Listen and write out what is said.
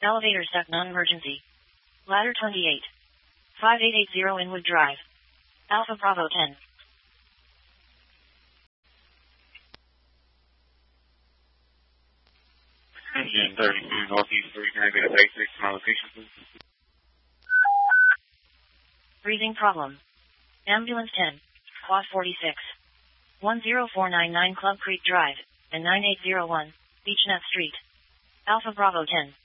Elevator stuck non-emergency. Ladder 28. 5880 Inwood Drive. Alpha Bravo 10. Engine 32 Northeast 3, can I get a basic to my location, please? Breathing problem. Ambulance 10. Quad 46. 10499 Club Creek Drive, and 9801, Beechnut Street. Alpha Bravo 10.